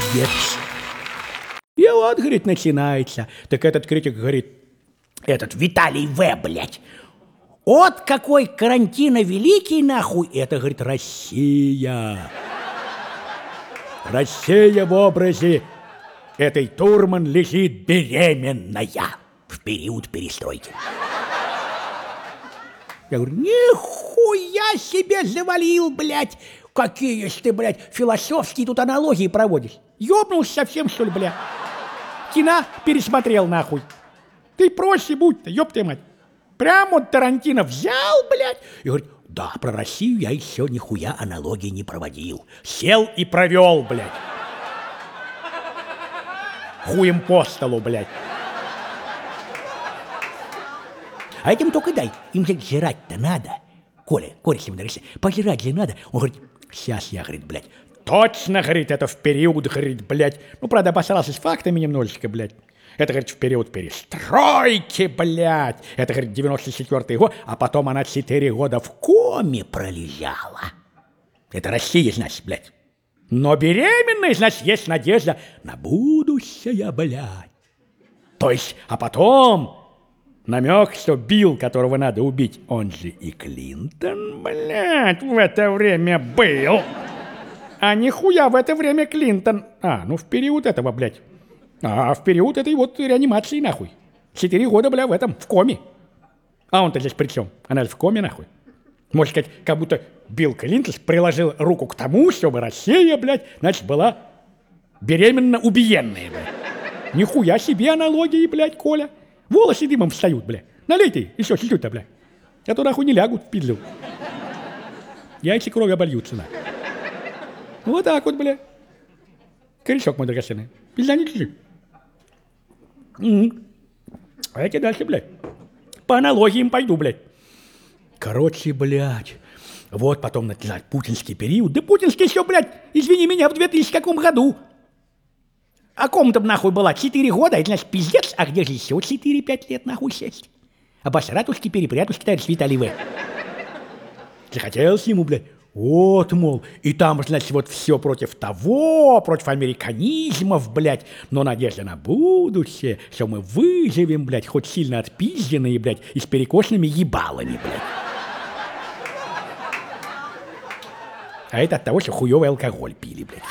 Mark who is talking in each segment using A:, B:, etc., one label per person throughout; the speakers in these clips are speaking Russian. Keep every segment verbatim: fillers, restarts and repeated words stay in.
A: молодец. И вот, говорит, начинается. Так этот критик говорит, этот Виталий В., блядь, от какой карантина великий, нахуй, это, говорит, Россия. Россия в образе этой Турман лежит беременная в период перестройки. Я говорю, нихуя себе завалил, блядь. Какие ж ты, блядь, философские тут аналогии проводишь. Ёбнулся совсем, что ли, блядь? Кино пересмотрел, нахуй. Ты проще будь-то, ёб ты мать. Прям вот Тарантино взял, блядь, и говорит, да, про Россию я еще нихуя аналогии не проводил. Сел и провел, блядь. Хуем по столу, блядь. А этим только дай. Им же жрать-то надо. Коля, Коля, если мы пожрать же надо. Он говорит, сейчас я, говорит, блядь. Точно, говорит, это в период, говорит, блядь. Ну, правда, обосрался с фактами немножечко, блядь. Это, говорит, в период перестройки, блядь. Это, говорит, девяносто четвёртый год, а потом она четыре года в коме пролежала. Это Россия, значит, блядь. Но беременная, значит, есть надежда на будущее, блядь. То есть, а потом намек, что Билл, которого надо убить, он же и Клинтон, блядь, в это время был. А нихуя в это время Клинтон. А, ну в период этого, блядь. А в период этой вот реанимации, нахуй. Четыре года, бля, в этом, в коме. А он-то здесь при чем? Она же в коме, нахуй. Можно сказать, как будто Билл Клинтон приложил руку к тому, чтобы Россия, блядь, значит, была беременно убиенная, блядь. Нихуя себе аналогии, блядь, Коля. Волосы дымом встают, блядь. Налейте еще чуть-чуть-то, блядь. А то нахуй не лягут в пизду. Яйца кровью обольются, нахуй. Вот так вот, блядь. Корешок мой драгоценный. Пизда не чуть-чуть. Угу. А я тебе дальше, блядь, по аналогиям пойду, блядь. Короче, блядь, вот потом начинать путинский период. Да путинский еще, блядь, извини меня, в две тысячи каком году. А ком-то нахуй была четыре года, это значит пиздец, а где же еще четыре-пять лет нахуй сесть? Обосратушки, перепрятушки, товарищ Виталий В. Захотелось ему, блядь, вот, мол, и там, значит, вот все против того, против американизмов, блядь, но надежда на будущее, что мы выживем, блядь, хоть сильно отпизженные, блядь, и с перекошенными ебалами, блядь. А это от того, что хуёвый алкоголь пили, блядь.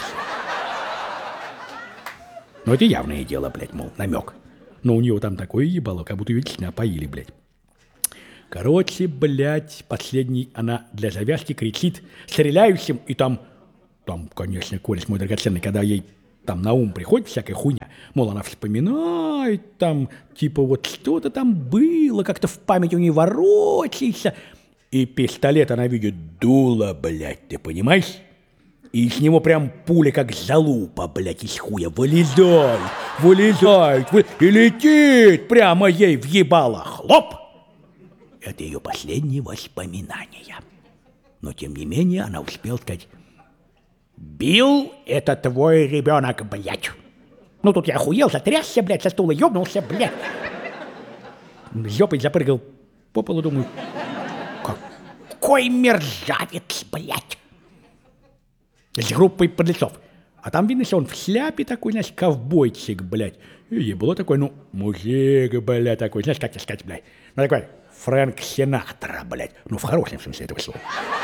A: Ну, это явное дело, блядь, мол, намек. Но у нее там такое ебало, как будто ее лично опоили, блядь. Короче, блядь, последний она для завязки кричит стреляющим, и там, там, конечно, Коля мой драгоценный, когда ей там на ум приходит всякая хуйня, мол, она вспоминает, там, типа, вот что-то там было, как-то в память у нее ворочается, и пистолет она видит дуло, блядь, ты понимаешь? И из него прям пуля, как залупа, блядь, из хуя, вылезает, вылезает, вы... и летит прямо ей в ебало, хлоп! Это ее последние воспоминания. Но, тем не менее, она успела сказать, Билл, это твой ребенок, блядь. Ну, тут я охуел, затрясся, блядь, со стула, ёбнулся, блядь. Жопой запрыгал по полу, думаю, какой мерзавец, блядь. С группой подлецов. А там видно, что он в шляпе такой, знаешь, ковбойчик, блядь. И ебло такой, ну, мужик, блядь, такой, знаешь, как тебе сказать, блядь. Ну, такой Фрэнк Синатра, блядь. Ну, в хорошем смысле этого слова.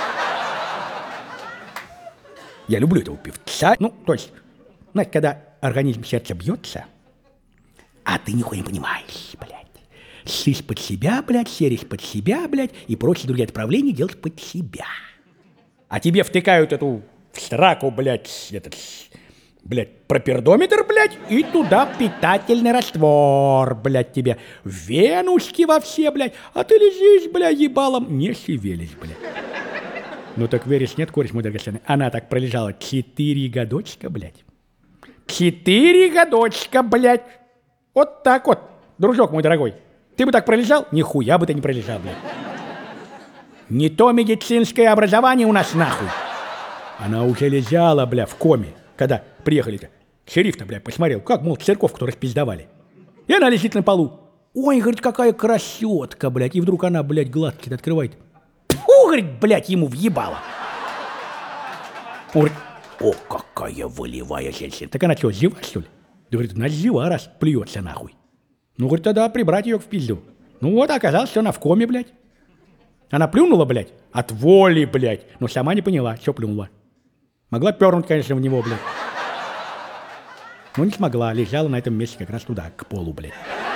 A: Я люблю этого певца. Ну, то есть, знаете, когда организм сердца бьется, а ты нихуя не понимаешь, блядь. Сышь под себя, блядь, серишь под себя, блядь, и прочие другие отправления делаешь под себя. А тебе втыкают эту в сраку, блядь, этот, блядь, пропердометр, блядь, и туда питательный раствор, блядь, тебе. Венушки во все, блядь, а ты лежишь, блядь, ебалом, не шевелись, блядь. Ну так веришь, нет, кореш мой драгоценный? Она так пролежала четыре годочка, блядь. Четыре годочка, блядь. Вот так вот, дружок мой дорогой. Ты бы так пролежал? Нихуя бы ты не пролежал, блядь. Не то медицинское образование у нас нахуй. Она уже лежала, бля, в коме, когда приехали-то. Шериф-то, бля, посмотрел, как, мол, церковку распиздовали. И она лежит на полу. Ой, говорит, какая красотка, блядь. И вдруг она, блядь, глазки открывает. Фу, говорит, блядь, ему въебало. Он говорит, О, какая волевая женщина. Так она что, жива, что ли? Да, говорит, она жива, раз плюется нахуй. Ну, говорит, тогда прибрать ее в пизду. Ну вот, оказалось, что она в коме, блядь. Она плюнула, блядь, от воли, блядь. Но сама не поняла, что плюнула. Могла пернуть, конечно, в него, блядь. Но не смогла, лежала на этом месте как раз туда, к полу, блядь.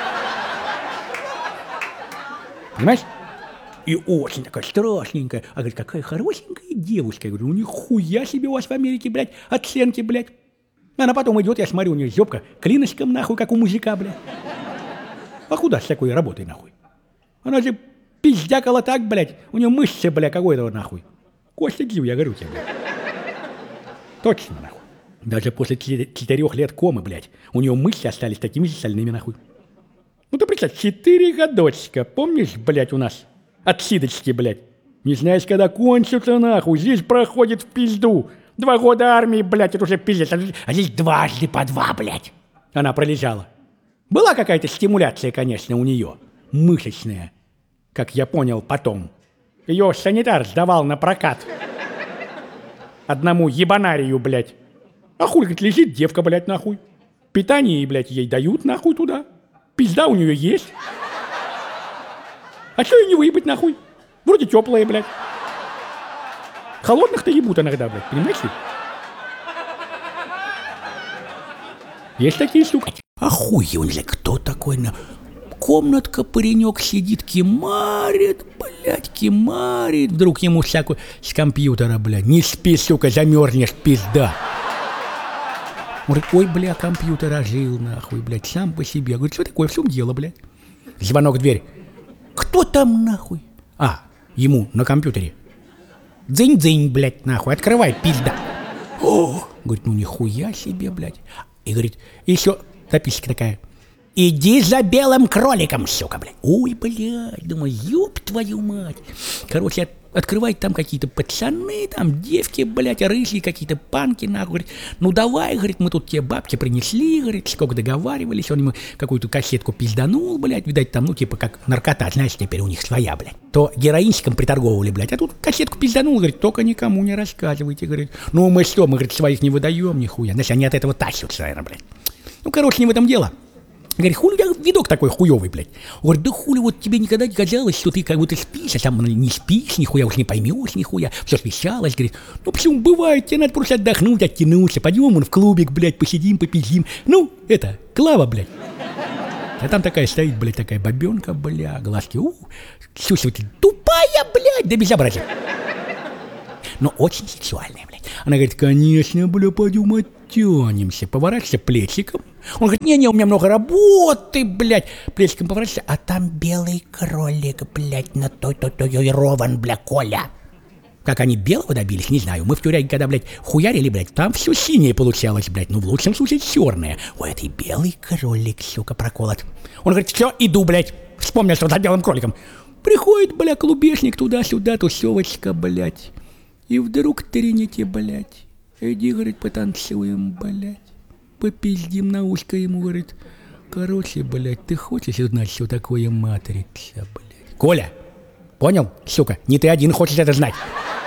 A: Понимаешь? И очень такая страшненькая. А говорит, какая хорошенькая девушка. Я говорю, ну нихуя себе у вас в Америке, блядь, оценки, блядь. Она потом идет, я смотрю, у нее зёбка клиночком, нахуй, как у мужика, блядь. А куда с такой работой, нахуй? Она же пиздякала так, блядь. У нее мышцы, блядь, какой-то, нахуй. Костя Гив, я говорю тебе, блядь. Точно, нахуй. Даже после четырех лет комы, блядь, у нее мышцы остались такими же стальными, нахуй. Ну ты представь, четыре годочка, помнишь, блядь, у нас отсидочки, блядь. Не знаешь, когда кончится, нахуй, здесь проходит в пизду. Два года армии, блядь, это уже пиздец, а здесь дважды по два, блядь. Она пролежала. Была какая-то стимуляция, конечно, у нее, мышечная, как я понял потом. Ее санитар сдавал на прокат одному ебанарию, блядь. А хуй, говорит, лежит девка, блядь, нахуй. Питание, блядь, ей дают, нахуй, туда. Пизда у нее есть. А что ее не выебать, нахуй? Вроде теплая, блядь. Холодных-то ебут иногда, блядь, понимаешь ли? Есть такие, сука. А хуй он, блядь, кто такой, на... Комнатка, паренек сидит, кимарит, блядь, кимарит. Вдруг ему всякую с компьютера, блядь. Не спи, сука, замерзнешь, пизда. Говорит, ой, бля, компьютер ожил, нахуй, блядь, сам по себе. Говорит, что такое, в чем дело, блядь? Звонок в дверь. Кто там, нахуй? А, ему на компьютере. Дзынь-дзынь, блядь, нахуй, открывай, пизда. О, говорит, ну нихуя себе, блядь. И говорит, еще записка такая. Иди за белым кроликом, сука, блядь. Ой, блядь, думаю, ёб твою мать. Короче, от, открывать там какие-то пацаны, там девки, блядь, рыжие какие-то панки, нахуй. Говорит, ну давай, говорит, мы тут тебе бабки принесли, говорит, сколько договаривались. Он ему какую-то кассетку пизданул, блядь, видать, там, ну, типа, как наркота, знаешь, теперь у них своя, блядь. То героинчиком приторговывали, блядь, а тут кассетку пизданул, говорит, только никому не рассказывайте, говорит. Ну, мы что, мы, говорит, своих не выдаем, нихуя. Значит, они от этого тащатся, наверное, блядь. Ну, короче, не в этом дело. Говорит, хули у тебя видок такой хуёвый, блядь. Говорит, да хули, вот тебе никогда не казалось, что ты как будто спишь, а сам не спишь, нихуя уж не поймешь, нихуя. Все смещалось, говорит, ну почему бывает, тебе надо просто отдохнуть, оттянуться, пойдем вон в клубик, блядь, посидим, попиздим. Ну, это, Клава, блядь. А там такая стоит, блядь, такая бабенка, бля, глазки, у, слушай, ты тупая, блядь, да безобразие. Но очень сексуальная, блядь. Она говорит, конечно, бля, пойдем оттянемся. Поворачивайся плечиком. Он говорит, не-не, у меня много работы, блядь. Плечиком поворачивайся, а там белый кролик, блядь, на татуирован, бля, Коля. Как они белого добились, не знаю. Мы в тюряге, когда, блядь, хуярили, блядь, там все синее получалось, блядь. Ну, в лучшем случае, черное. Ой, это и белый кролик, сука, проколот. Он говорит, все, иду, блядь. Вспомнил, что за белым кроликом. Приходит, бля, клубешник туда-сюда, тусевочка, блядь. И вдруг тринете, блядь. Иди, говорит, потанцуем, блядь. Попиздим на ушко ему, говорит. Короче, блядь, ты хочешь узнать, что такое матрица, блядь? Коля, понял, сука? Не ты один хочешь это знать.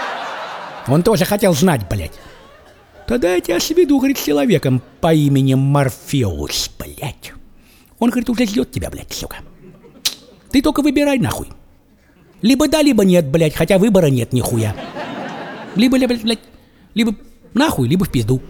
A: Он тоже хотел знать, блядь. Тогда я тебя сведу, говорит, с человеком по имени Морфеус, блядь. Он, говорит, уже ждет тебя, блядь, сука. Ты только выбирай, нахуй. Либо да, либо нет, блядь, хотя выбора нет, нихуя. Либо, блядь, блядь, либо нахуй, либо в пизду.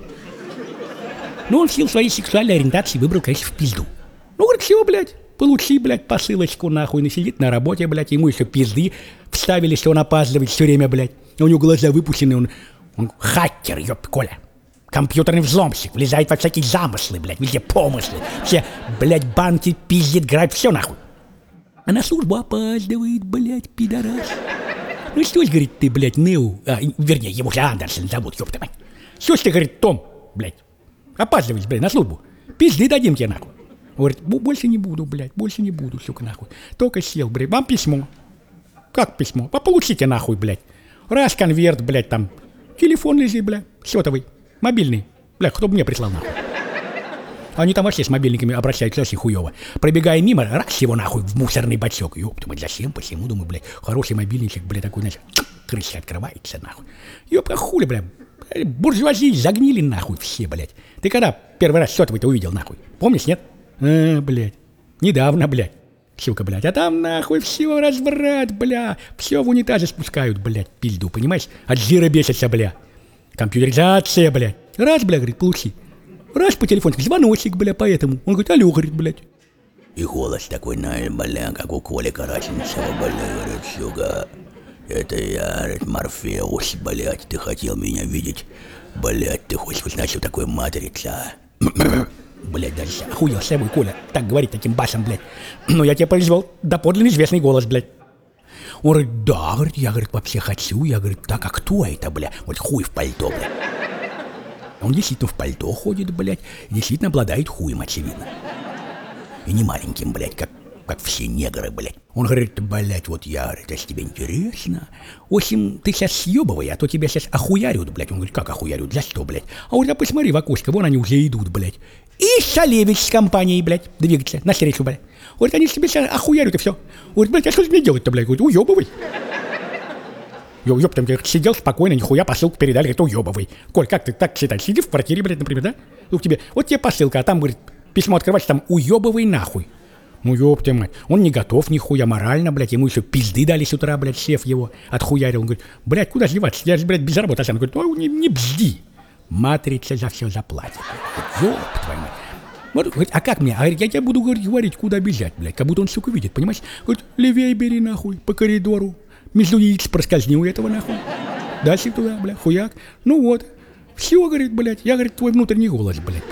A: Ну, он в силу своей сексуальной ориентации выбрал, конечно, в пизду. Ну, говорит, все, блядь, получи, блядь, посылочку, нахуй. Он сидит на работе, блядь, ему еще пизды вставили, что он опаздывает все время, блядь. У него глаза выпущены, он, он хакер, ёб, Коля. Компьютерный взломщик, влезает во всякие замыслы, блядь, везде помыслы. Все, блядь, банки пиздит, грабит, все нахуй. А на службу опаздывает, блядь, пидорас. Ну что ж, говорит, ты, блядь, Нео, а, вернее, его же Андерсон зовут, ёпта мать. Что ж ты, говорит, Том, блядь, опаздываешь, блядь, на службу. Пизды дадим тебе, нахуй. Говорит, больше не буду, блядь, больше не буду, сука, нахуй. Только сел, блядь, вам письмо. Как письмо? А получите, нахуй, блядь. Раз конверт, блядь, там, телефон лежит, блядь, сотовый, мобильный. Блядь, кто бы мне прислал, нахуй. Они там вообще с мобильниками обращаются очень хуёво. Пробегая мимо, раз его нахуй в мусорный бачок. Ёпта, мать, зачем, почему, думаю, блядь, хороший мобильничек, блядь, такой, значит, крыша открывается, нахуй. Ёпта, хули, блядь, Буржуазии загнили нахуй все, блядь. Ты когда первый раз сотовый-то увидел, нахуй? Помнишь, нет? А, блядь. Недавно, блядь. Сука, блядь. А там, нахуй, все разврат, бля. Все в унитазе спускают, блядь, пизду, понимаешь? От жира бесятся, бля. Компьютеризация, блядь. Раз, бля, говорит, получи. Раз по телефону, звоночек, бля, поэтому. Он говорит, алло, говорит, блядь.
B: И голос такой, знаешь, бля, как у Коли Караченцева, бля, говорит, сука. Это я, говорит, Морфеус, блядь, ты хотел меня видеть? Блядь, ты хочешь узнать, что такое матрица?
A: Блядь, даже охуел с собой, Коля, так говорит таким басом, блядь. Но я тебе произвел доподлинно известный голос, блядь. Он говорит, да, говорит, я, говорит, вообще хочу. Я, говорит, так, а кто это, бля? Вот хуй в пальто, блядь. Он действительно в пальто ходит, блядь, и действительно обладает хуем, очевидно. И не маленьким, блядь, как, как все негры, блядь. Он говорит, блядь, вот я, говорит, если тебе интересно, в общем, ты сейчас съебывай, а то тебя сейчас охуярят, блядь. Он говорит, как охуярят, за что, блядь? А он говорит, а посмотри в окошко, вон они уже идут, блядь. И Шалевич с компанией, блядь, двигается навстречу, блядь. Говорит, они себе сейчас охуярят и все. Говорит, блядь, а что же мне делать-то, блядь? Говорит, уебывай. Ё, ёб, там, сидел спокойно, нихуя посылку передали, говорит, уебывай. Коль, как ты так считаешь? Сиди в квартире, блядь, например, да? Вот тебе, вот тебе посылка, а там, говорит, письмо открываешь, там, уебывай нахуй. Ну, ёб ты мать, он не готов нихуя морально, блядь, ему еще пизды дали с утра, блядь, шеф его отхуярил. Он говорит, блядь, куда деваться, я же, блядь, без работы. Он говорит, ну, не, не бзди. Матрица за все заплатит. Ёб твою мать. Вот, говорит, а как мне? А я тебе буду говорить, говорить, куда бежать, блядь, как будто он, сука, видит, понимаешь? Говорит, левее бери, нахуй, по коридору. Между яиц проскользни у этого, нахуй. Дальше туда, блядь, хуяк. Ну вот. Все, говорит, блядь, я, говорит, твой внутренний голос, блядь.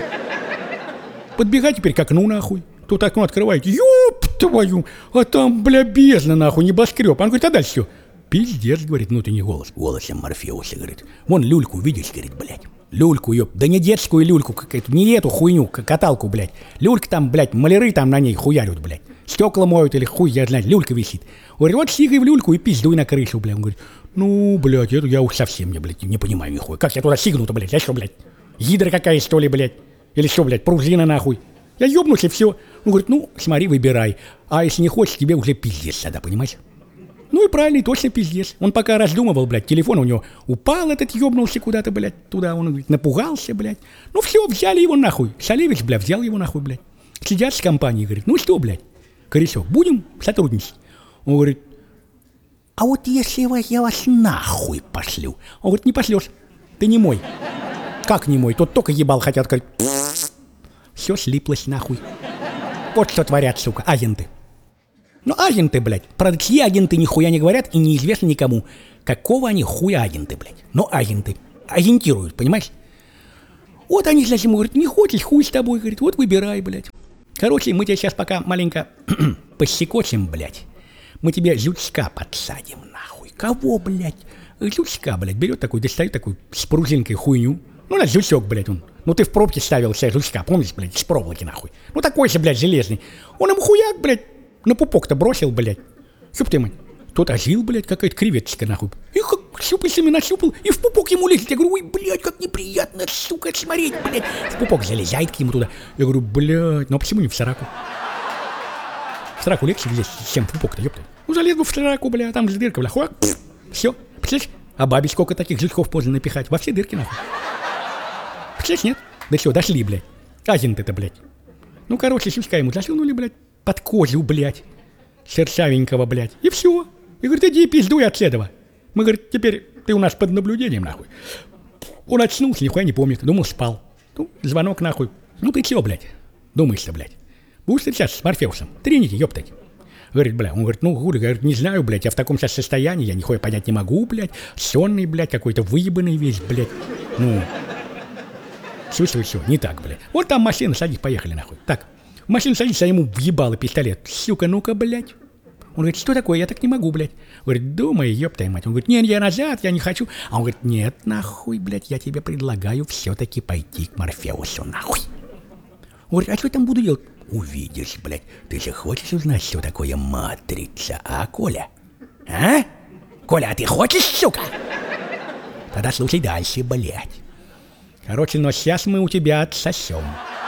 A: Подбегай теперь к окну, нахуй. Тут окно открывает. Ёб твою! А там, бля, бездна, нахуй, небоскреб. Он говорит, а дальше все. Пиздец, говорит, внутренний голос.
B: Голосом Морфеуса, говорит.
A: Вон люльку видишь, говорит, блядь. Люльку, ёб. Да не детскую люльку какую-то, не эту хуйню, каталку, блядь. Люлька там, блядь, маляры там на ней хуярят, блядь. Стекла моют или хуй, я знаю, люлька висит. Говорит, вот сигай в люльку и пиздуй на крышу, блядь. Он говорит, ну, блядь, это я уж совсем не, блядь, не понимаю нихуя. Как я туда сигну-то, блядь, я что, блядь? Гидра какая, что ли, блядь? Или что, блядь, пружина нахуй? Я ёбнусь и все. Он говорит, ну, смотри, выбирай. А если не хочешь, тебе уже пиздец тогда, понимаешь? Ну и правильно, точно пиздец. Он пока раздумывал, блядь, телефон у него упал, этот ёбнулся куда-то, блядь, туда. Он, говорит, напугался, блядь. Ну все, взяли его нахуй. Шалевич, блядь, взял его нахуй, блядь. Сидят с компанией, говорит, ну что, блядь, Коресок, будем сотрудничать? Он говорит, а вот если я вас нахуй пошлю? Он говорит, не пошлешь, ты не мой. Как не мой? Тут только ебал хотят, говорит, все слиплось нахуй. Вот что творят, сука, агенты. Ну, агенты, блядь. Правда, чьи агенты нихуя не говорят и неизвестно никому. Какого они хуя агенты, блядь. Но агенты. Агентируют, понимаешь? Вот они, значит, ему говорят, не хочешь, хуй с тобой, говорит, вот выбирай, блядь. Короче, мы тебя сейчас пока маленько посекочем, блядь. Мы тебе жучка подсадим, нахуй. Кого, блядь? Жучка, блядь, берет такой, достает такой с пружинкой хуйню. Ну, на жучок, блядь, он. Ну, ты в пробке ставил себе жучка, помнишь, блядь, с проволоки, нахуй. Ну, такой же, блядь, железный. Он ему хуяк, блядь, на пупок-то бросил, блядь. Ёб ты мать. Тот ожил, блядь, какая-то креветочка, нахуй. И как щупальцами нащупал, и в пупок ему лезет. Я говорю, ой, блядь, как неприятно, сука, смотреть, блядь. В пупок залезает к нему туда. Я говорю, блядь, ну а почему не в сраку? В сраку легче влезть, чем в пупок-то, ёпта. Ну, залез бы в сраку, блядь, там же дырка, блядь, хуак, все. Представляешь? А бабе сколько таких жучков можно напихать? Во все дырки, нахуй. Представляешь, нет? Да все, дошли, блядь. Агент-то, блядь. Ну, короче, щучка ему засунули, блядь, под кожу, блядь. Шершавенького, блядь. И все. И говорит, иди пиздуй от этого. Мы, говорит, теперь ты у нас под наблюдением, нахуй. Он очнулся, нихуя не помнит. Думал, спал. Ну, звонок, нахуй. Ну, ты чего, блядь? Думаешь-то, блядь. Будешь ты сейчас с Морфеусом? Тринити, ёптать. Говорит, бля, он говорит, ну, хули, говорит, не знаю, блядь, я в таком сейчас состоянии, я нихуя понять не могу, блядь. Сонный, блядь, какой-то выебанный весь, блядь. Ну, все, все, все, не так, блядь. Вот там машина, садись, поехали, нахуй. Так. В машину садится, а ему въебало пистолет. Сука, ну-ка, блядь. Он говорит, что такое, я так не могу, блядь. Говорит, думай, ёпта мать. Он говорит, нет, я назад, я не хочу. А он говорит, нет, нахуй, блядь, я тебе предлагаю все-таки пойти к Морфеусу, нахуй. Он говорит, а что я там буду делать? Увидишь, блядь. Ты же хочешь узнать, что такое матрица, а, Коля? А? Коля, а ты хочешь, сука? Тогда слушай дальше, блядь. Короче, но сейчас мы у тебя отсосем.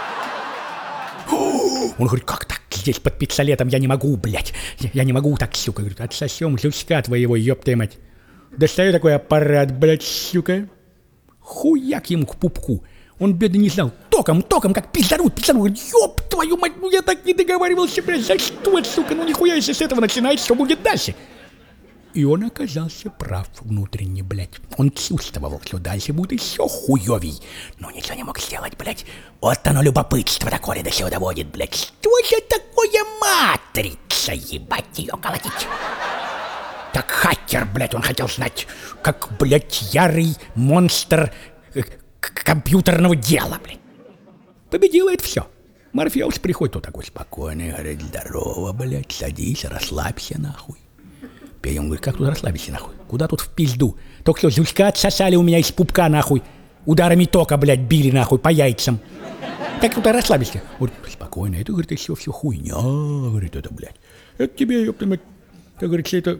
A: Он говорит, как так здесь под пистолетом? Я не могу, блядь. Я, я не могу так, сука. Говорит, отсосем жучка твоего, ёб твою мать. Достаю такой аппарат, блядь, сука. Хуяк ему к пупку. Он, бедный, не знал. Током, током, как пиздарут, пиздарут. Говорит, ёб твою мать, ну я так не договаривался, блядь, за что, сука, ну нихуя, если с этого начинается, что будет дальше? И он оказался прав внутренне, блядь. Он чувствовал, что дальше будет еще хуёвей. Но ничего не мог сделать, блядь. Вот оно любопытство такое до сего доводит, блядь. Что же такое матрица, ебать ее колотить? Так хакер, блядь, он хотел знать, как, блядь, ярый монстр компьютерного дела, блядь. Победило это все. Морфеус приходит, вот такой спокойный, говорит, здорово, блядь, садись, расслабься, нахуй. Пей, он говорит, как тут расслабиться, нахуй? Куда тут в пизду? Только что жучка отсосали у меня из пупка, нахуй. Ударами тока, блядь, били, нахуй, по яйцам. Как тут расслабиться? Говорит, спокойно, это, говорит, еще все хуйня, говорит, это, блядь. Это тебе, ёпта мать, как говорится, это...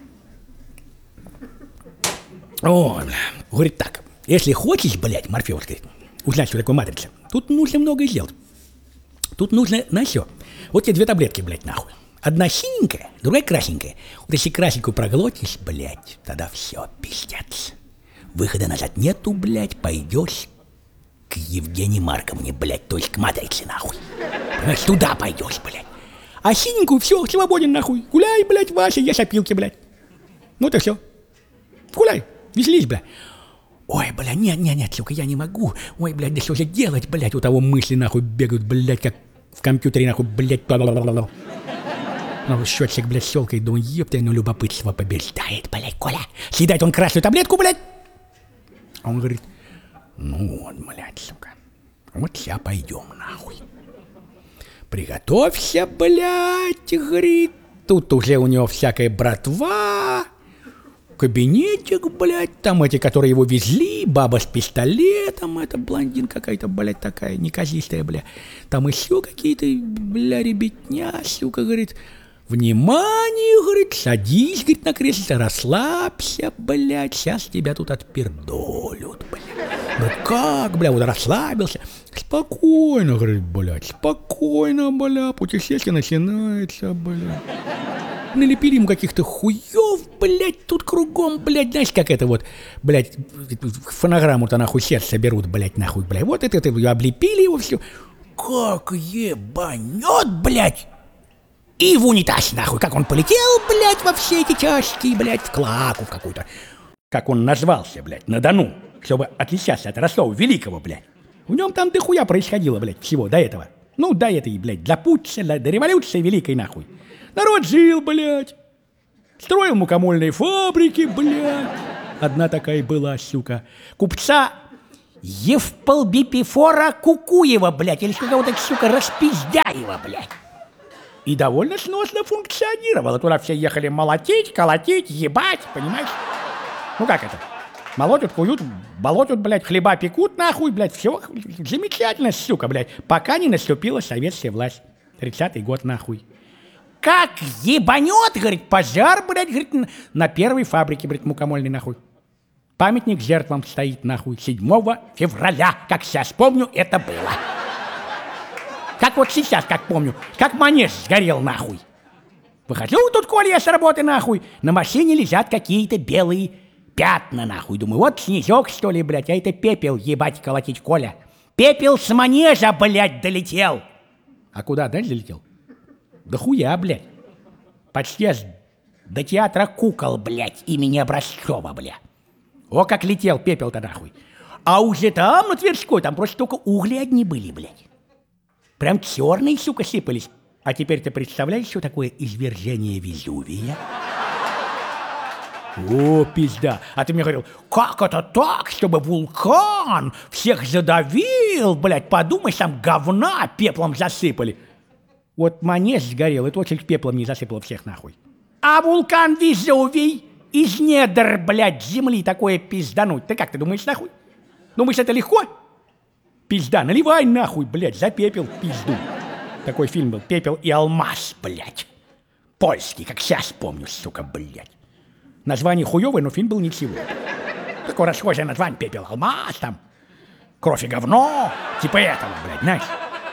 A: Ой, бля. Говорит так, если хочешь, блядь, Морфеус, говорит, узнать, что такое матрица, тут нужно многое сделать. Тут нужно, на все. Вот тебе две таблетки, блядь, нахуй. Одна синенькая, другая красненькая. Вот если красненькую проглотишь, блядь, тогда все, пиздец. Выхода назад нету, блядь, пойдешь к Евгении Марковне, блядь, то есть к матрице, нахуй. Понимаешь, туда пойдешь, блядь. А синенькую, все, свободен, нахуй. Гуляй, блядь, Вася, ешь опилки, блядь. Ну то все. Гуляй, веселись, блядь. Ой, бля, нет, нет, нет, сука, я не могу. Ой, блядь, да что же делать, блядь, у того мысли, нахуй, бегают, блядь, как в компьютере, нахуй, блядь, бла-бла-бла-бла. Ну, счетчик, блядь, щелкает, думаю, еб но любопытство побеждает, блядь, Коля. Съедает он красную таблетку, блядь. А он говорит, ну вот, блядь, сука, вот сейчас пойдем, нахуй. Приготовься, блядь, говорит. Тут уже у него всякая братва. Кабинетик, блядь, там эти, которые его везли, баба с пистолетом, это блондин какая-то, блядь, такая, неказистая, бля. Там еще какие-то, бля, ребятня, сука, говорит, внимание, говорит, садись, говорит, на кресло, расслабься, блядь, сейчас тебя тут отпердолют, блядь. Ну как, бля, вот расслабился. Спокойно, говорит, блядь, спокойно, бля, путешествие начинается, бля. Налепили ему каких-то хуев, блядь, тут кругом, блядь, знаешь, как это вот, блядь, фонограмму-то нахуй сердце берут, блядь, нахуй, блядь, вот это, это, облепили его все, как ебанет, блядь, и в унитаз, нахуй, как он полетел, блядь, во все эти части, блядь, в клаку в какую-то, как он назвался, блядь, на Дону, чтобы отличаться от Ростова Великого, блядь, в нем там дохуя происходило, блядь, всего до этого, ну, до этой, блядь, до путча, до революции великой, нахуй. Народ жил, блядь, строил мукомольные фабрики, блядь. Одна такая была, сука, купца Евполбипифора Кукуева, блядь, или какого-то, сука, Распиздяева, блядь. И довольно сносно функционировало. Туда все ехали молотить, колотить, ебать, понимаешь? Ну как это? Молотят, куют, болотят, блядь, хлеба пекут, нахуй, блядь, все замечательно, сука, блядь, пока не наступила советская власть. тридцатый год, нахуй. Как ебанет, говорит, пожар, блядь, говорит, на первой фабрике, блядь, мукомольной, нахуй. Памятник жертвам стоит, нахуй, седьмого февраля, как сейчас помню, это было. Как вот сейчас, как помню, как манеж сгорел, нахуй. Выхожу тут, Коля, я с работы, нахуй, на машине лежат какие-то белые пятна, нахуй. Думаю, вот снежок, что ли, блядь, а это пепел, ебать, колотить, Коля. Пепел с манежа, блядь, долетел. А куда дальше долетел? Да хуя, блядь. Почти аж до театра кукол, блядь, имени Образцова, блядь. О, как летел пепел-то, нахуй. А уже там, на Тверской, там просто только угли одни были, блядь. Прям черные, сука, сыпались. А теперь ты представляешь, что такое извержение Везувия? О, пизда. А ты мне говорил, как это так, чтобы вулкан всех задавил, блядь, подумай, там говна пеплом засыпали. Вот манеж сгорел, это очень пеплом не засыпало всех, нахуй. А вулкан Везувий из недр, блядь, земли такое пиздануть. Ты как, ты думаешь, нахуй? Думаешь, это легко? Пизда, наливай нахуй, блядь, за пепел пизду. Такой фильм был, «Пепел и алмаз», блядь. Польский, как сейчас помню, сука, блядь. Название хуёвое, но фильм был ничего. Такое расхожее название, «Пепел, алмаз», там, «Кровь и говно», типа этого, блядь, знаешь.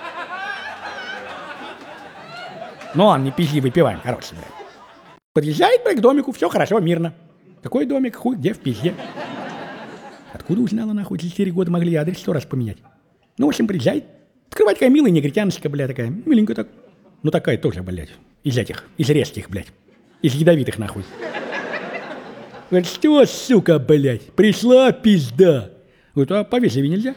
A: Ну ладно, не пизди, выпиваем, короче, блядь. Подъезжает, блядь, к домику, все хорошо, мирно. Какой домик, хуй, где, в пизде. Откуда узнала, нахуй, за четыре года могли адрес сто раз поменять? Ну, в общем, приезжает. Открывать такая милая негритяночка, блядь, такая, миленькая так. Ну, такая тоже, блядь, из этих, из резких, блядь, из ядовитых, нахуй. Говорит, что, сука, блядь, пришла пизда. Говорит, а повежливее нельзя?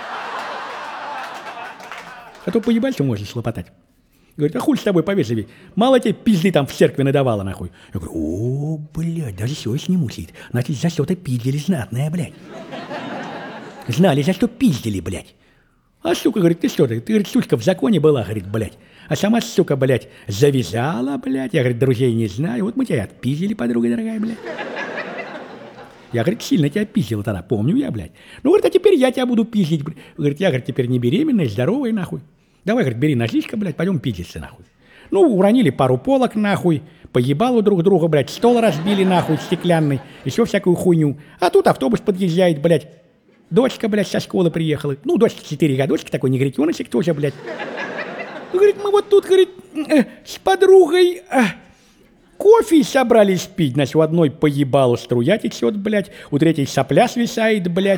A: А то поебальцу можно слопотать. Говорит, а хуй с тобой повежливей. Мало тебе пизды там в церкви надавала, нахуй. Я говорю, о, блядь, даже совесть не мучает. Значит, за что-то пиздили знатное, блядь. Знали, за что пиздили, блядь. А сука, говорит, ты что, ты, ты, говорит, сучка в законе была, говорит, блядь. А сама, сука, блядь, завязала, блядь. Я, говорит, друзей не знаю. Вот мы тебя отпиздили, подруга дорогая, блядь. Я, говорит, сильно тебя пиздила тогда, помню я, блядь. Ну, говорит, а теперь я тебя буду пиздить, блядь. Говорит, я, говорит, теперь не беременная, здоровая, нахуй. Давай, говорит, бери ножичка, блядь, пойдем пиздиться, нахуй. Ну, уронили пару полок, нахуй, поебало друг друга, блядь, стол разбили, нахуй, стеклянный, еще всякую хуйню. А тут автобус подъезжает, блядь. Дочка, блядь, со школы приехала. Ну, дочка четыре годочка, такой негритеночек тоже, блядь. Говорит, мы вот тут, говорит, э, с подругой э, кофе собрались пить. Значит, у одной поебало струя течет, блядь, у третьей сопля свисает, блядь.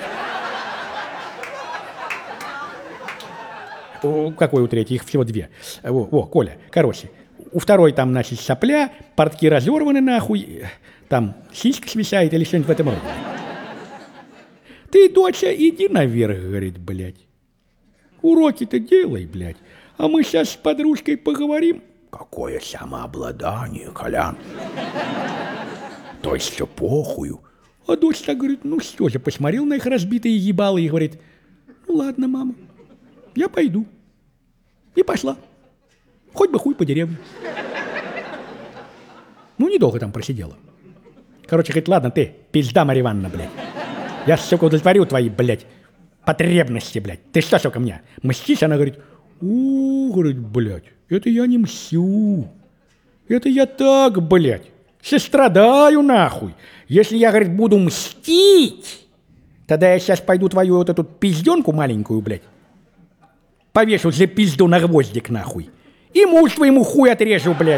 A: О, какой у третьей? Их всего две. О, о, Коля, короче. У второй там, значит, сопля, портки разорваны, нахуй, там сиська свисает или что-нибудь в этом роде. Ты, доча, иди наверх, говорит, блядь. Уроки-то делай, блядь. А мы сейчас с подружкой поговорим.
B: Какое самообладание, Колян. То есть все похую.
A: А дочь так говорит, ну что же, посмотрел на их разбитые ебалы и говорит, ну ладно, мама, я пойду. И пошла. Хоть бы хуй по деревне. Ну, недолго там просидела. Короче, говорит, ладно ты, пизда Марья Ивановна, блядь. Я, сука, удовлетворю твои, блядь, потребности, блядь. Ты что, сука, мне мстишь? Она говорит, у, говорит, блядь, это я не мстю. Это я так, блядь, сострадаю, нахуй. Если я, говорит, буду мстить, тогда я сейчас пойду твою вот эту пизденку маленькую, блядь, повешу за пизду на гвоздик, нахуй. И муж твоему хуй отрежу, блядь.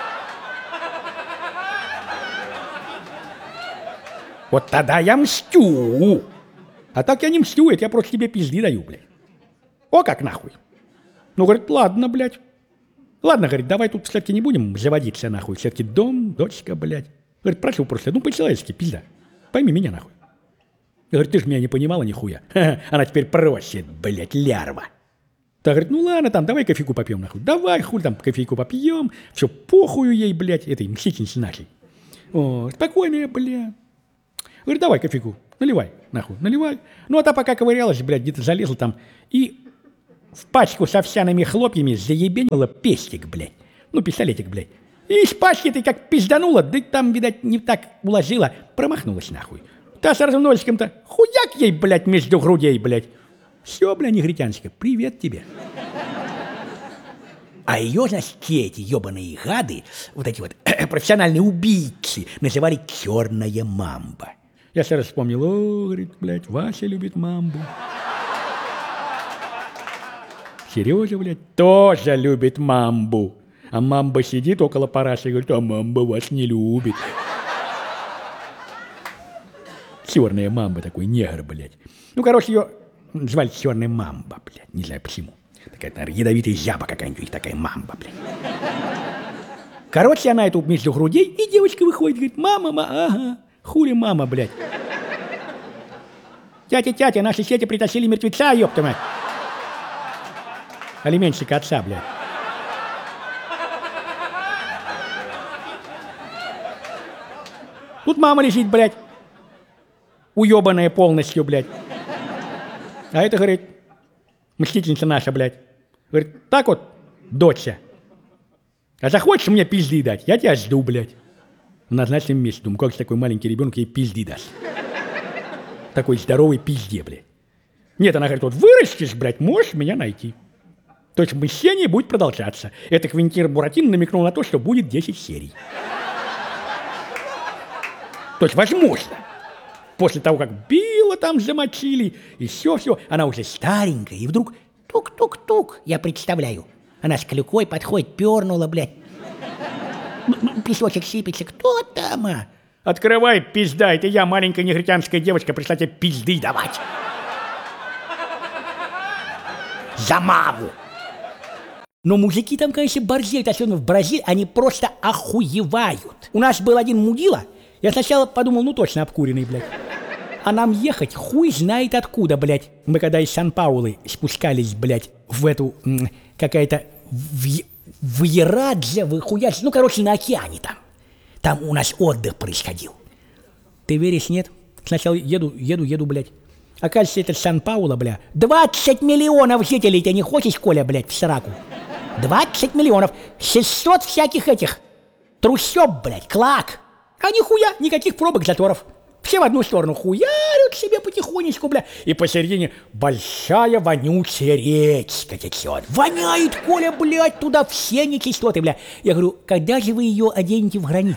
A: Вот тогда я мстю. А так я не мстю, это я просто тебе пизды даю, блядь. О, как нахуй. Ну, говорит, ладно, блядь. Ладно, говорит, давай тут все-таки не будем заводиться, нахуй. Все-таки дом, дочка, блядь. Говорит, прошу просто, ну, по-человечески, пизда. Пойми меня, нахуй. Говорит, ты же меня не понимала нихуя. Ха-ха, она теперь просит, блядь, лярва. Так, говорит, ну ладно, там, давай кофейку попьем, нахуй. Давай, хуй там, кофейку попьем. Все, похую ей, блядь, этой мстительнице нашей. О, спокойная, блядь. Говорит, давай кофейку, наливай, нахуй, наливай. Ну, а та пока ковырялась, блядь, где-то залезла там и в пачку с овсяными хлопьями заебенила пестик, блядь. Ну, пистолетик, блядь. И из пачки ты как пизданула, да там, видать, не так уложила, промахнулась, нахуй. Та с разносиком-то хуяк ей, блядь, между грудей, блядь. Все, блядь, негритяночка, привет тебе. А ее, значит, те эти ебаные гады, вот эти вот профессиональные убийцы, называли «черная мамба». Я сразу вспомнил, о, говорит, блядь, Вася любит мамбу. Сережа, блядь, тоже любит мамбу. А мамба сидит около параши и говорит, а мамба вас не любит. Черная мамба, такой негр, блядь. Ну, короче, ее звали черная мамба, блядь, не знаю почему. Такая, наверное, ядовитая жаба какая-нибудь, такая мамба, блядь. Короче, она эту между грудей, и девочка выходит, говорит, мама, ма, ага, хули мама, блядь. Тятя, тятя, наши сети притащили мертвеца, ёпта мать. Алименщика отца, блядь. Тут мама лежит, блядь, уебанная полностью, блядь. А это, говорит, мстительница наша, блядь. Говорит, так вот, доча, а захочешь мне пизды дать, я тебя жду, блядь. В назначенном месте. Думаю, как же такой маленький ребенок ей пизды даст. Такой здоровый пизде, блядь. Нет, она говорит, вот вырастешь, блядь, можешь меня найти. То есть мщение будет продолжаться. Это Квентин Буратино намекнул на то, что будет десять серий. То есть возможно. После того, как Билла там замочили, и все-все, она уже старенькая, и вдруг тук-тук-тук, я представляю. Она с клюкой подходит, пернула, блядь. Песочек сыпется, кто там, а? Открывай, пизда, это я, маленькая негритянская девочка, пришла тебе пизды давать. За маму. Но мужики там, конечно, борзеют, особенно в Бразилии, они просто охуевают. У нас был один мудила, я сначала подумал, ну точно обкуренный, блядь. А нам ехать хуй знает откуда, блядь. Мы когда из Сан-Паулы спускались, блядь, в эту, какая-то, в, в Ярадзе, в Хуядзе, ну, короче, на океане там. Там у нас отдых происходил. Ты веришь, нет? Сначала еду, еду, еду, блядь. Оказывается, это Сан-Пауло, бля. двадцать миллионов жителей, ты не хочешь, Коля, блядь, в сраку? двадцать миллионов, шестьсот всяких этих трущоб, блядь, клак. А нихуя, никаких пробок, заторов. Все в одну сторону хуярят себе потихонечку, бля. И посередине большая вонючая речка течет. Воняет, Коля, блядь, туда все нечистоты, бля. Я говорю, когда же вы ее оденете в гранит?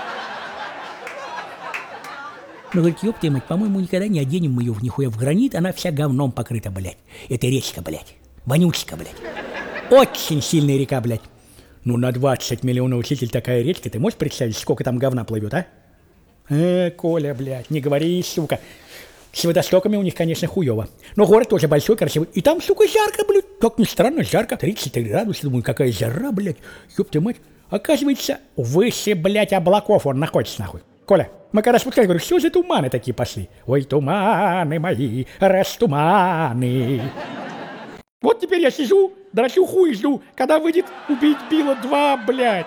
A: Ну, говорит, ёб ты, мать, по-моему, никогда не оденем мы ее в нихуя в гранит, она вся говном покрыта, блядь. Это речка, блядь, вонючка, блядь. Очень сильная река, блядь. Ну, на двадцать миллионов жителей такая речка, ты можешь представить, сколько там говна плывет, а? Э, Коля, блядь, не говори, сука. С водостоками у них, конечно, хуёво. Но город тоже большой, красивый. И там, сука, жарко, блядь. Как ни странно, жарко. тридцать три градуса. Думаю, какая жара, блядь. Ёб ты мать. Оказывается, выше, блядь, облаков он находится, нахуй. Коля, мы когда спускались, говорю, что за туманы такие пошли? Ой, туманы мои, растуманы. Вот теперь я сижу, дрочу хуй жду, когда выйдет «Убить Билла два», блядь.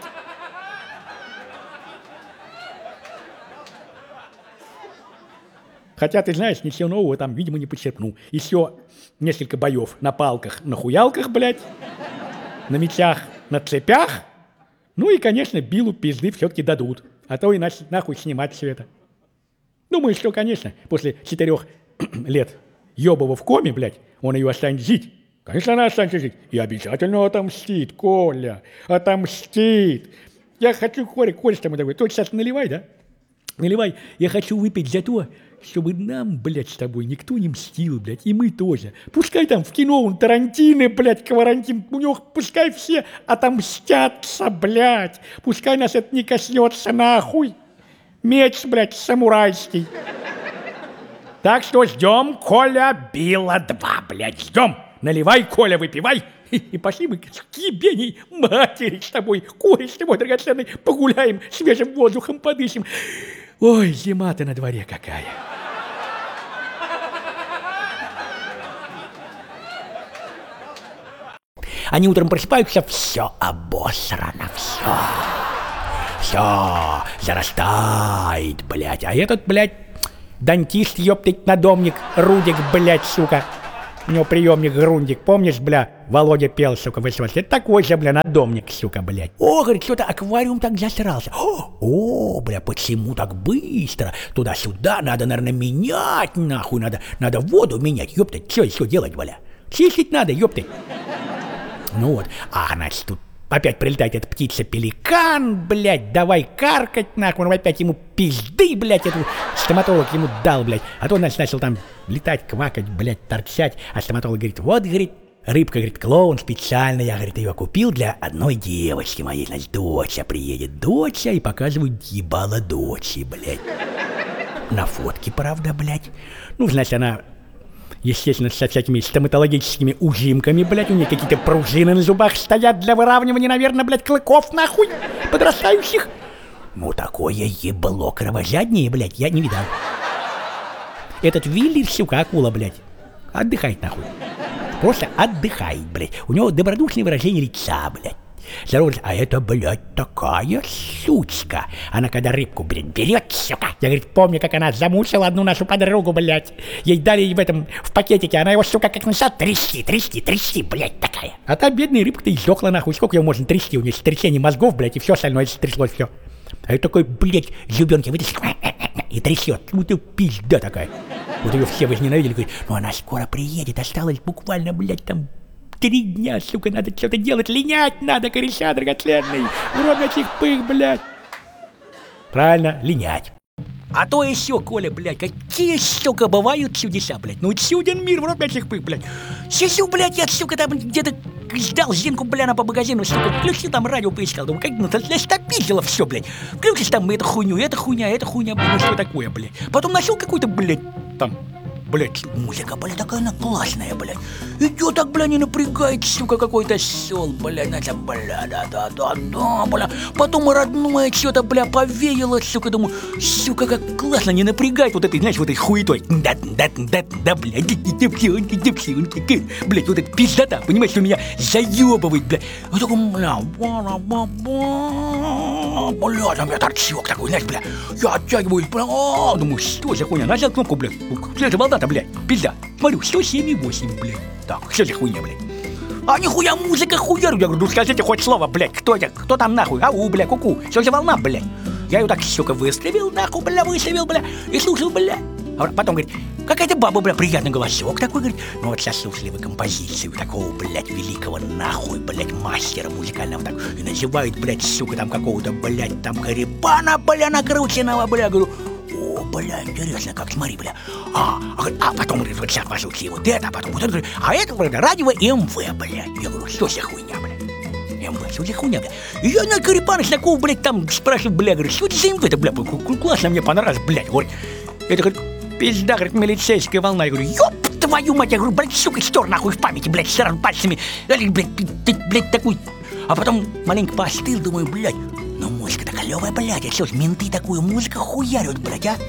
A: Хотя, ты знаешь, ничего нового там, видимо, не почерпнул. Еще несколько боев на палках, на хуялках, блядь, на мечах, на цепях. Ну и, конечно, Биллу пизды все-таки дадут. А то иначе нахуй снимать все это. Думаю, что, конечно, после четырех лет ебова в коме, блядь, он ее останется жить. Конечно, она останется жить. И обязательно отомстит, Коля. Отомстит. Я хочу, Коля, Коля, что мы такой, ты сейчас наливай, да? Наливай. Я хочу выпить за то, чтобы нам, блядь, с тобой никто не мстил, блядь, и мы тоже. Пускай там в кино он Тарантино, блядь, Кварантин, у него пускай все отомстятся, блядь. Пускай нас это не коснется, нахуй. Меч, блядь, самурайский. Так что ждем, Коля, Билла два, блядь, ждем. Наливай, Коля, выпивай. И пошли мы к ебеней матери с тобой, кореш ты мой драгоценный, погуляем, свежим воздухом подышим. Ой, зима-то на дворе какая. Они утром просыпаются, все обосрано, все. Все зарастает, блядь. А этот, блядь, дантист, ёптыть, надомник, Рудик, блядь, сука. У него приемник Грундик, помнишь, бля, Володя пел, сука, восемнадцать лет, такой же, бля, надомник, сука, блядь. О, говорит, что-то аквариум так засрался. О, о, бля, почему так быстро? Туда-сюда, надо, наверное, менять, нахуй, надо, надо воду менять, ёптать, что еще делать, бля? Чистить надо, ёптать. Ну вот, а, значит, тут опять прилетает эта птица-пеликан, блядь, давай каркать, нахуй, он опять ему пизды, блядь, эту стоматолог ему дал, блядь. А то он начал там летать, квакать, блядь, торчать, а стоматолог говорит, вот, говорит, рыбка, говорит, клоун, специально, я, говорит, ее купил для одной девочки моей, значит, доча приедет, доча, и показывают ебало дочи, блядь. На фотке, правда, блядь. Ну, значит, она... Естественно, со всякими стоматологическими ужимками, блядь, у нее какие-то пружины на зубах стоят для выравнивания, наверное, блядь, клыков, нахуй, подрастающих. Ну, такое ебло кровожаднее, блядь, я не видал. Этот Вилли, сука, акула, блядь, отдыхает, нахуй. Просто отдыхает, блядь. У него добродушное выражение лица, блядь. Здорово, а это, блядь, такая сучка. Она когда рыбку, блядь, берет, сука. Я, говорит, помню, как она замучила одну нашу подругу, блядь. Ей дали в этом, в пакетике, она его, сука, как начала трясти, трясти, трясти, блядь, такая. А та бедная рыбка-то издохла, нахуй. Сколько ее можно трясти? У нее трясение мозгов, блядь, и все остальное тряслось, все. А это такой, блядь, зубенки вытащил и трясет. Ну ты пизда такая. Вот ее все возненавидели, говорят, ну она скоро приедет, осталось буквально, блядь, там... Три дня, сука, надо что-то делать, линять надо, кореша драгоценный, в рот на пых, блядь. Правильно, линять. А то еще, Коля, блядь, какие, сука, бывают чудеса, блядь. Ну, чуден мир, в рот этих пых, блядь. Сижу, блядь, я, сука, там где-то ждал Зинку, бляна, по магазину, сука, включил там радио, поискал. Думаю, как, ну, стопизило все, блядь. Включишь там эту хуйню, эта хуйня, эта хуйня, блядь, ну, что такое, блядь. Потом нашел какой-то, блядь, там... Блядь, музыка, блядь, такая она классная, блядь. Идет так, блядь, не напрягает, сука, какой-то сел, блядь, это, бля, да-да-да-да, бля. Потом родное что-то, бля, повеяло, сука, думаю, сука, как классно, не напрягает вот этой, знаешь, вот этой хуетой. Да-да-да-да, блядь, девчонки, девчонки, блядь, вот эта пиздота, понимаешь, что меня заебывает, блядь. Я такой, бля, бля, там я торчок такой, знаешь, бля. Я оттягиваюсь, бля, думаю, что за хуйня, нажал кнопку, блядь, это волна. Блядь, пизда. Смотрю, сто семь и восемь, блядь. Так, что за хуйня, блядь? А нихуя музыка хуяру. Я говорю, ну скажите хоть слово, блядь. Кто это? Кто там нахуй? Ау, бля, ку-ку. Что за волна, блядь? Я ее так, сука, выставил, нахуй, бля, выставил, бля. И слушал, бля. А потом говорит, какая-то баба, бля, приятный голосок такой, говорит. Ну вот сейчас слушали вы композицию такого, блядь, великого нахуй, блядь, мастера музыкального так. И называют, блядь, сука, там какого-то, блядь, там Карибана, бля, накрученного, бля. Говорю, о, бля, интересно, как, смотри, бля. А, а потом, говорит, вот сейчас послушай вот это, а потом вот это, а это, бля, радио МВ, бля. Я говорю, что за хуйня, бля? МВ, что за хуйня, бля? И я на Карибана такого, блядь, там спрашиваю, бля, говорю, что это за МВ-то, бля, классно, мне понравилось, блядь, говорит. Это, говорит, пизда, говорит, милицейская волна. Я говорю, ёб твою мать, я говорю, блядь, сука, стер нахуй в памяти, блядь, сразу пальцами, блядь, ты, блядь, такой. А потом маленько поостыл, думаю, блядь, ну музыка-то клёвая, блядь, а что ж, менты такую музыку хуярят, блядь, а?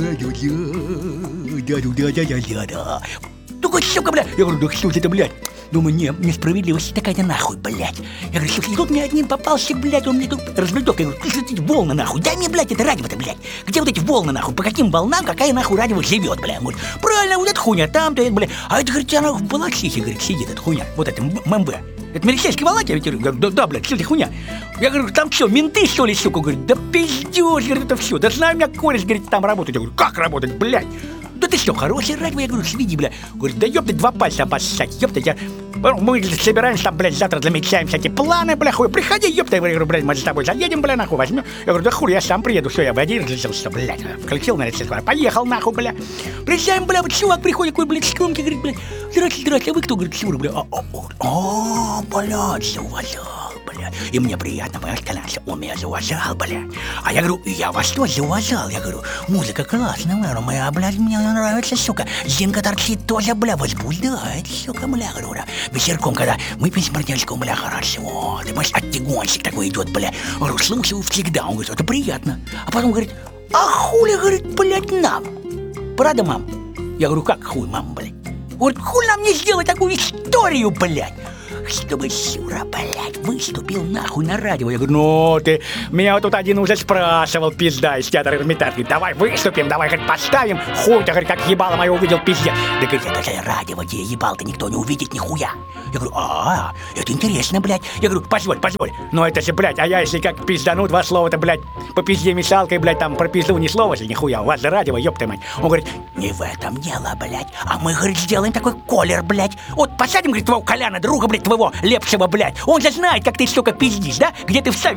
A: Да-да-да-да-да-да-да. Такой, сука, блядь. Я говорю, да что это, блядь? Думаю, не, несправедливость такая-то нахуй, блядь. Я говорю, слушай, тут мне один попался, блядь, он мне тут развлечет. Я говорю, ты эти волны нахуй, дай мне, блядь, это радио-то, блядь. Где вот эти волны нахуй, по каким волнам, какая нахуй радио живет, блядь. Он говорит, правильно, вот эта хуйня, там-то, это, блядь. А это, говорит, она в Балаксихе, говорит, сидит, эта хуйня, вот это, ММБ. Это милицейский волна, я ведь говорю, да, да, блядь, что за хуйня? Я говорю, там что, менты, что ли, сука? Говорит, да пиздёж, говорит, это все. Да знаю, у меня кореш, говорит, там работает. Я говорю, как работать, блядь? Да ты что, хорошее радио? Я говорю, сведи, бля. Говорит, да ёпты, два пальца обоссать, ёпты, я... Мы собираемся там, блядь, завтра намечаем всякие планы, бля, хуй. Приходи, ёпты, я говорю, блядь, мы с тобой заедем, бля, нахуй, возьмем. Я говорю, да хуй, я сам приеду, все, я в один разлетелся, блядь. Включил, наверное, поехал, нахуй, бля. Приезжаем, бля, вот чувак приходит, какой, блядь, скромки, говорит, блядь, здрасте, здрасте, а вы кто? Говорит, Сюра, бля. О, блядь, зауважал, бля. И мне приятно, понимаешь, конечно, он меня зауважал, бля. А я говорю, я вас тоже зауважал, я говорю, музыка классная, бля, моя, блядь, мне нравится, сука. Зинка торчит тоже, бля, возбуждает, сука, бля, говорю, бля. Вечерком, когда мы пьем с партнерчиком, бля, хорошо, ты понимаешь, оттягончик такой идет, бля. Говорю, слушаю всегда, он говорит, это приятно. А потом говорит, а хули, говорит, блядь, нам? Правда, мам? Я говорю, как хуй, мам, блядь? Говорит, хуй нам не сделать такую историю, блядь? Чтобы Сюра, блядь, выступил нахуй на радио. Я говорю, ну ты, меня вот тут один уже спрашивал, пизда, из театра Эрмитаж. Говорит, давай выступим, давай, говорит, поставим. Хуй-то, говорит, как ебало мое увидел, пиздец. Да, говорит, это же радио, где ебал-то никто не увидит нихуя. Я говорю, а, это интересно, блядь. Я говорю, позволь, позволь. Ну это же, блядь, а я если как пиздану два слова-то, блядь, по пизде мешалкой, блядь, там про пизду ни слова же, нихуя. У вас же радио, ёпта мать. Он говорит, не в этом дело, блядь. А мы, говорит, сделаем такой колер, блядь. Вот посадим, говорит, твоего Коляна, друга, блядь, твоего Лепшего, блядь. Он же знает, как ты, сука, пиздишь, да? Где ты вставишь